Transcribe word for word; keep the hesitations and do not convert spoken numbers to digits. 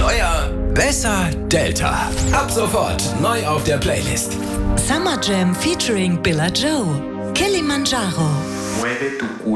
euer Besser Delta. Ab sofort neu auf der Playlist. Summer Jam featuring Billa Joe. Kilimanjaro. Mueve tu culo.